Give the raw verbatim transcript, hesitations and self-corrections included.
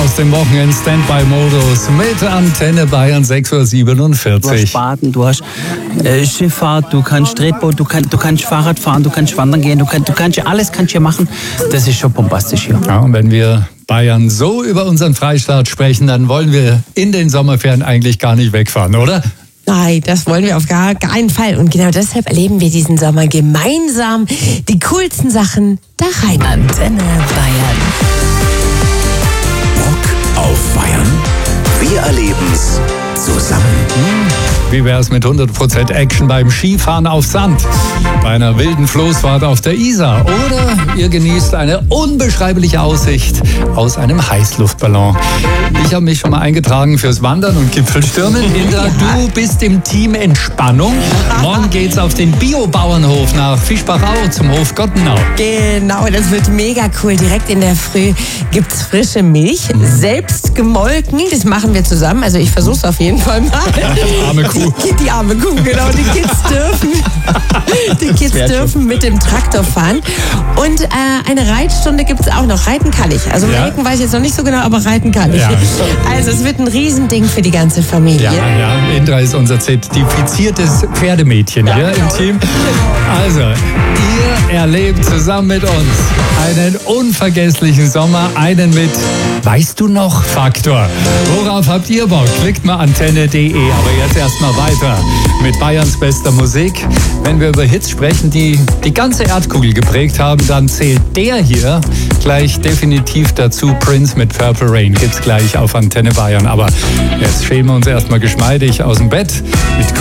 aus dem Wochenend-Standby-Modus mit Antenne Bayern sechs Uhr siebenundvierzig. Du hast Baden, du hast äh, Schifffahrt, du kannst Tretboot, du, kann, du kannst Fahrrad fahren, du kannst wandern gehen, du, kann, du kannst alles kannst hier machen. Das ist schon bombastisch hier. Ja, und wenn wir Bayern so über unseren Freistaat sprechen, dann wollen wir in den Sommerferien eigentlich gar nicht wegfahren, oder? Nein, das wollen wir auf gar keinen Fall. Und genau deshalb erleben wir diesen Sommer gemeinsam die coolsten Sachen daheim. Antenne Bayern. Bock auf Bayern? Wir erleben's zusammen. Wie wär's mit hundert Prozent Action beim Skifahren auf Sand? Bei einer wilden Floßfahrt auf der Isar? Oder ihr genießt eine unbeschreibliche Aussicht aus einem Heißluftballon? Ich habe mich schon mal eingetragen fürs Wandern und Gipfelstürmen. Indra, ja. Du bist im Team Entspannung. Morgen geht's auf den Biobauernhof nach Fischbachau zum Hof Gottenau. Genau, das wird mega cool. Direkt in der Früh gibt's frische Milch, mhm. selbst gemolken. Das machen wir zusammen. Also ich versuch's auf jeden Fall mal. Arme Kuh. Die, die arme Kuh, genau. Die Kids dürfen, die Kids dürfen mit dem Traktor fahren. Und äh, eine Reitstunde gibt es auch noch. Reiten kann ich. Also ja. melken weiß ich jetzt noch nicht so genau, aber reiten kann ich. Ja. Also es wird ein Riesending für die ganze Familie. Ja, ja. Indra ist unser zertifiziertes Pferdemädchen ja, hier genau. im Team. Also, ihr erlebt zusammen mit uns einen unvergesslichen Sommer. Einen mit Weißt du noch Faktor. Worauf habt ihr Bock? Klickt mal antenne punkt de. Aber jetzt erstmal weiter mit Bayerns bester Musik. Wenn wir über Hits sprechen, die die ganze Erdkugel geprägt haben, dann zählt der hier gleich definitiv dazu. Prince mit Purple Rain gibt's gleich auf Antenne Bayern. Aber jetzt schämen wir uns erstmal geschmeidig aus dem Bett mit